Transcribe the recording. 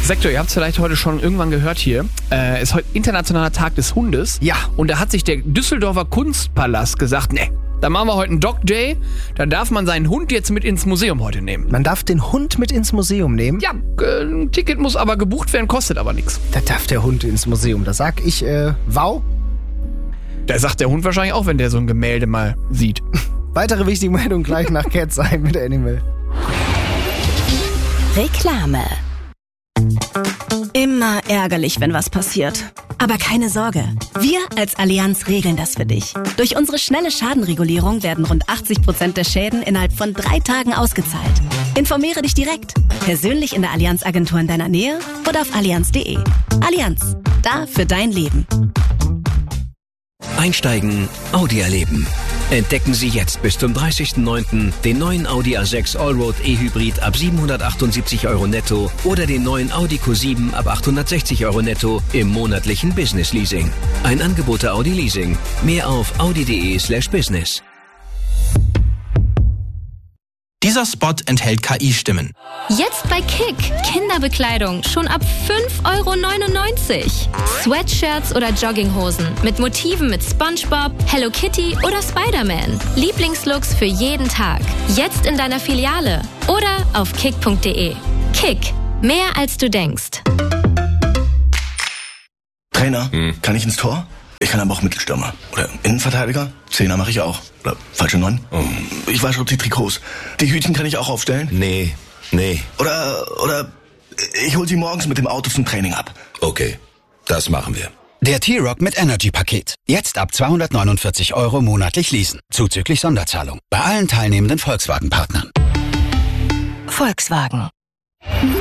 Sektor, ihr habt es vielleicht heute schon irgendwann gehört hier. Ist heute Internationaler Tag des Hundes. Ja. Und da hat sich der Düsseldorfer Kunstpalast gesagt, ne, da machen wir heute einen Dog Day. Da darf man seinen Hund jetzt mit ins Museum heute nehmen. Man darf den Hund mit ins Museum nehmen? Ja, ein Ticket muss aber gebucht werden, kostet aber nichts. Da darf der Hund ins Museum. Da sag ich, wow. Da sagt der Hund wahrscheinlich auch, wenn der so ein Gemälde mal sieht. Weitere wichtige Meldung gleich nach Cat's Eye mit Animal. Reklame. Immer ärgerlich, wenn was passiert. Aber keine Sorge, wir als Allianz regeln das für dich. Durch unsere schnelle Schadenregulierung werden rund 80% der Schäden innerhalb von 3 Tagen ausgezahlt. Informiere dich direkt, persönlich in der Allianz-Agentur in deiner Nähe oder auf allianz.de. Allianz, da für dein Leben. Einsteigen, Audi erleben. Entdecken Sie jetzt bis zum 30.09. den neuen Audi A6 Allroad E-Hybrid ab 778 € netto oder den neuen Audi Q7 ab 860 € netto im monatlichen Business Leasing. Ein Angebot der Audi Leasing. Mehr auf audi.de/business. Dieser Spot enthält KI-Stimmen. Jetzt bei Kick. Kinderbekleidung schon ab 5,99 €. Sweatshirts oder Jogginghosen mit Motiven mit SpongeBob, Hello Kitty oder Spider-Man. Lieblingslooks für jeden Tag. Jetzt in deiner Filiale oder auf kick.de. Kick. Mehr als du denkst. Trainer, kann ich ins Tor? Ich kann aber auch Mittelstürmer. Oder Innenverteidiger? Zehner mache ich auch. Oder falsche 9? Ich wasche die Trikots. Die Hütchen kann ich auch aufstellen? Nee. Oder ich hol sie morgens mit dem Auto zum Training ab. Okay, das machen wir. Der T-Rock mit Energy-Paket. Jetzt ab 249 € monatlich leasen. Zuzüglich Sonderzahlung. Bei allen teilnehmenden Volkswagen-Partnern. Volkswagen.